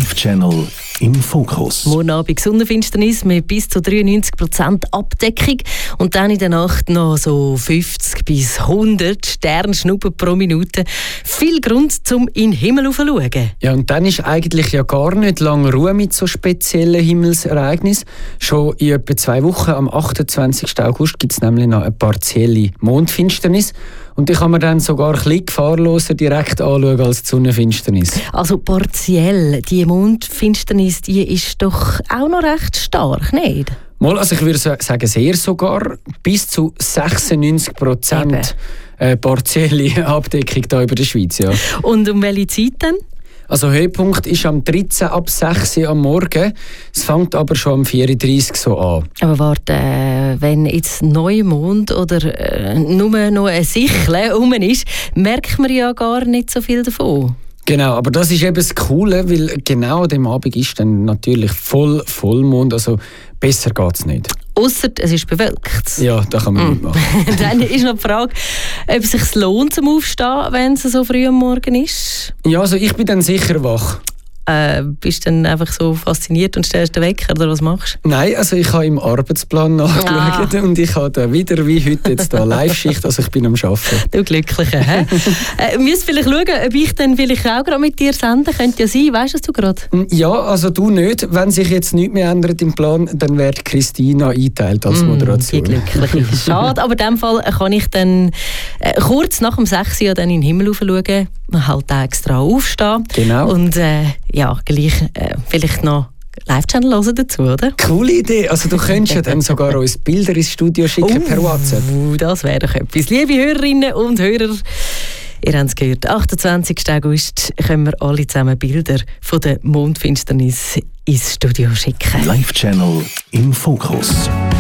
Live-Channel im Fokus. Morgen Abend Sonnenfinsternis mit bis zu 93% Abdeckung und dann in der Nacht noch so 50 bis 100 Sternschnuppen pro Minute. Viel Grund zum in den Himmel zu schauen. Ja, und dann ist eigentlich ja gar nicht lange Ruhe mit so speziellen Himmelsereignissen. Schon in etwa 2 Wochen, am 28. August, gibt es nämlich noch eine partielle Mondfinsternis. Und die kann man dann sogar ein bisschen gefahrloser direkt anschauen als die Sonnenfinsternis. Also partiell, die Mondfinsternis, die ist doch auch noch recht stark, nicht? Mal, also ich würde sagen, sehr sogar. Bis zu 96% partielle Abdeckung hier über der Schweiz. Ja. Und um welche Zeit dann? Also Höhepunkt ist am 13 ab 6 Uhr am Morgen. Es fängt aber schon am 34 so an. Aber warte, wenn jetzt Neumond oder nur noch ein Sichel rum ist, merkt man ja gar nicht so viel davon. Genau, aber das ist eben das Coole, weil genau an dem Abend ist dann natürlich Vollmond, also besser geht es nicht. Ausser es ist bewölkt. Ja, da kann man nicht machen. Dann ist noch die Frage, ob es sich lohnt zum Aufstehen, wenn es so früh am Morgen ist. Ja, also ich bin dann sicher wach. Bist du dann einfach so fasziniert und stellst den Wecker, oder was machst du? Nein, also ich habe im Arbeitsplan nachgeschaut und ich habe da wieder wie heute jetzt da Live-Schicht, also ich bin am Arbeiten. Du Glücklicher, hä? Müsst vielleicht schauen, ob ich dann vielleicht auch gerade mit dir senden könnte. Ja sein, weißt du gerade? Ja, also du nicht. Wenn sich jetzt nichts mehr ändert im Plan, dann wird Christina eingeteilt als Moderation. Die Glückliche. Schade, aber in dem Fall kann ich dann kurz nach dem 6 Uhr dann in den Himmel schauen, halt extra aufstehen. Genau. Und ja, gleich vielleicht noch Live-Channel hören dazu, oder? Coole Idee. Also du könntest ja dann sogar uns Bilder ins Studio schicken per WhatsApp. Das wäre doch etwas. Liebe Hörerinnen und Hörer, ihr habt es gehört, 28. August können wir alle zusammen Bilder von der Mondfinsternis ins Studio schicken. Live-Channel im Fokus.